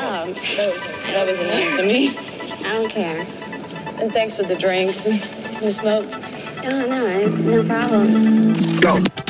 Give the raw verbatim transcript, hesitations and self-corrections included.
job. That was, that was nice of me. I don't care. And thanks for the drinks and the smoke. Oh, no, no problem. Go.